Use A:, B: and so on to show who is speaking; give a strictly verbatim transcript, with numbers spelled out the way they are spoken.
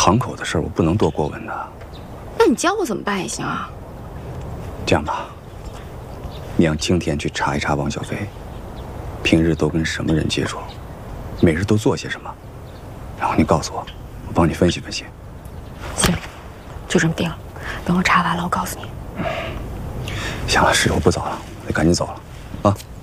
A: 堂口的事儿我不能多过问的。
B: 那你教我怎么办也行啊。
A: 这样吧，你让青田去查一查王小飞，平日都跟什么人接触，每日都做些什么，然后你告诉我，我帮你分析分析。
B: 行，就这么定了。等我查完了，我告诉你。
A: 行了，时候不早了，得赶紧走了，啊。